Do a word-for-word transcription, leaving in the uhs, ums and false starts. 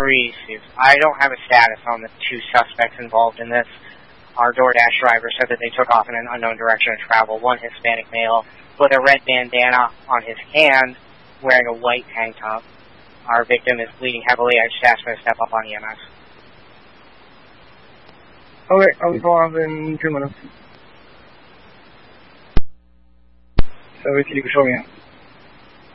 three, I don't have a status on the two suspects involved in this. Our DoorDash driver said that they took off in an unknown direction of travel. One Hispanic male with a red bandana on his hand, wearing a white tank top. Our victim is bleeding heavily. I just asked him to step up on E M S. Okay, I'll go off in two minutes. So, if you could show me.